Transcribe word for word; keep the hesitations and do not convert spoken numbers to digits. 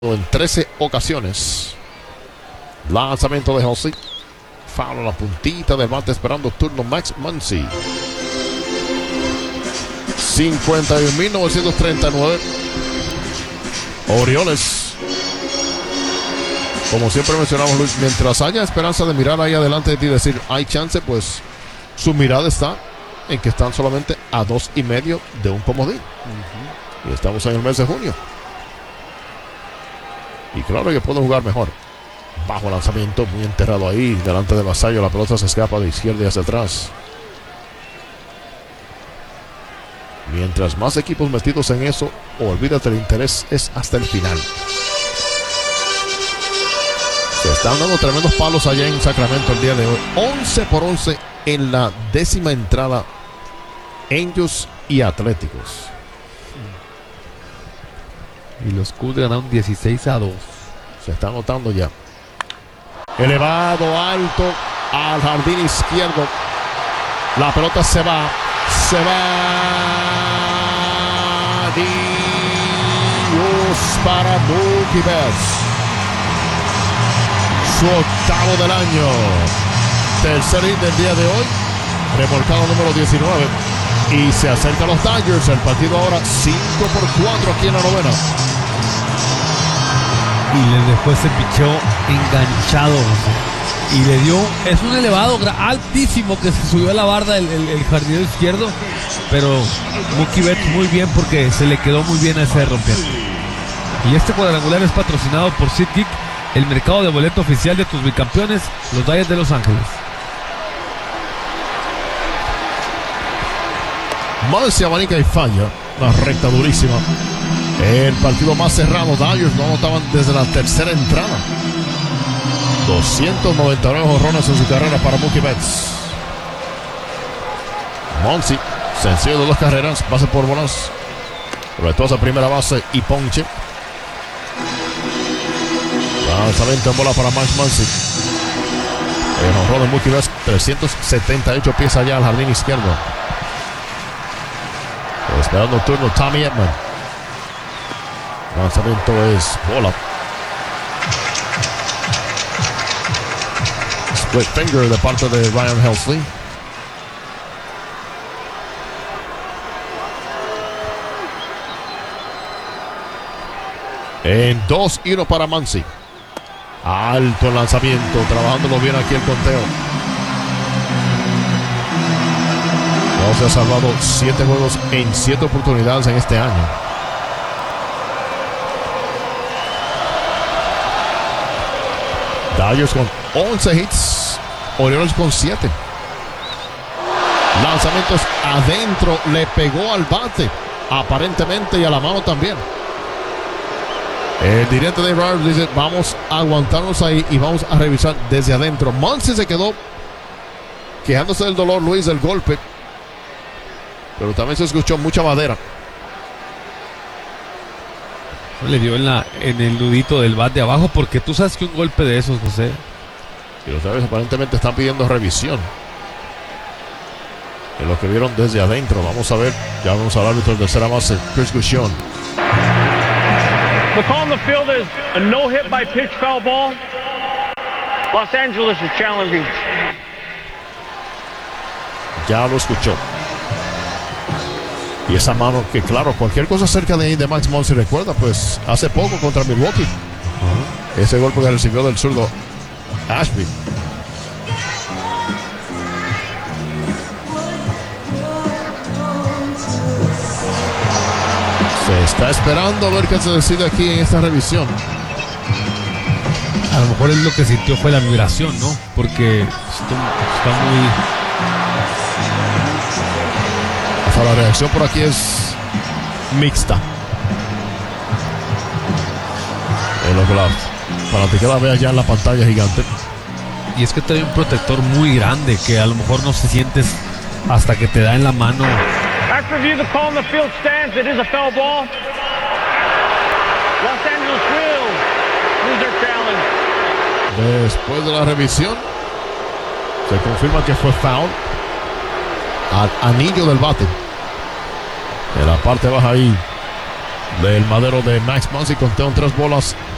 en trece ocasiones. Lanzamiento de Halsey. Foul a la puntita del bate esperando turno Max Muncy. cincuenta y un mil novecientos treinta y nueve. Orioles. Como siempre mencionamos, Luis, mientras haya esperanza de mirar ahí adelante de ti y decir hay chance, pues su mirada está en que están solamente a dos y medio de un comodín. Uh-huh. Y estamos en el mes de junio. Y claro que pueden jugar mejor. Bajo lanzamiento, muy enterrado ahí, delante de Vasallo. La pelota se escapa de izquierda y hacia atrás. Mientras más equipos metidos en eso, olvídate, el interés es hasta el final. Se están dando tremendos palos allá en Sacramento el día de hoy. once por once en la décima entrada. Angels y Atléticos. Y los Cubs ganaron dieciséis a dos. Se está anotando ya. Elevado, alto, al jardín izquierdo. La pelota se va. Se va. Dios para Mookie Betts. Su octavo del año. Tercer hit del día de hoy. Remolcado número diecinueve. Y se acerca a los Dodgers. El partido ahora cinco por cuatro aquí en la novena. Y le dejó ese picheo enganchado. Y le dio, es un elevado altísimo que se subió a la barda el, el, el jardinero izquierdo. Pero Mookie Betts muy bien porque se le quedó muy bien a ese rompiente. Y este cuadrangular es patrocinado por SeatGeek, el mercado de boleto oficial de tus bicampeones, los Dodgers de Los Ángeles. Muncy abanica y falla. Una recta durísima. El partido más cerrado. Dodgers no anotaban desde la tercera entrada. doscientos noventa y nueve jonrones en su carrera para Mookie Betts. Muncy, sencillo de dos carreras, base por bolas. Retuerce a primera base y ponche. Lanzamiento en bola para Max Muncy. El jonrón de Mookie Betts, trescientos setenta y ocho pies allá al jardín izquierdo. Esperando el turno Tommy Edman. Lanzamiento es bola. Split finger de parte de Ryan Helsley. En dos y uno para Muncy. Alto el lanzamiento, trabajándolo bien aquí el conteo. No se ha salvado siete juegos en siete oportunidades en este año. Dodgers con once hits, Orioles con siete. Lanzamientos adentro, le pegó al bate, aparentemente, y a la mano también. El dirigente de Rogers dice: vamos a aguantarnos ahí y vamos a revisar desde adentro. Muncy se quedó quejándose del dolor, Luis, del golpe, pero también se escuchó mucha madera. Le dio en, la, en el nudito del bat de abajo, porque tú sabes que un golpe de esos, José. Y los Dodgers aparentemente están pidiendo revisión en lo que vieron desde adentro. Vamos a ver, ya vamos al árbitro de tercera base, Chris Gushon. The call on the field is a no hit by pitch foul ball. Los Angeles is challenging. Ya lo escuchó. Y esa mano que, claro, cualquier cosa cerca de ahí de Max Muncy, recuerda, pues hace poco contra Milwaukee. Uh-huh. Ese golpe que recibió del zurdo Ashby. Se está esperando a ver qué se decide aquí en esta revisión. A lo mejor es lo que sintió fue la vibración, ¿no? Porque está, está muy... O sea, la reacción por aquí es mixta. En lo que la fanaticada vea ya en la pantalla gigante. Y es que trae un protector muy grande que a lo mejor no se sientes hasta que te da en la mano. After review, the call on the field stands. It is a foul ball. Los Angeles will lose their challenge. Después de la revisión, se confirma que fue foul al anillo del bate. En la parte baja ahí del madero de Max Muncy, conteo en tres bolas